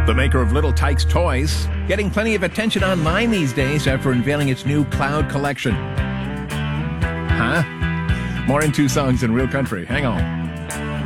The maker of Little Tikes Toys, getting plenty of attention online these days after unveiling its new Cloud collection. Huh? More in 2 songs in Real Country. Hang on.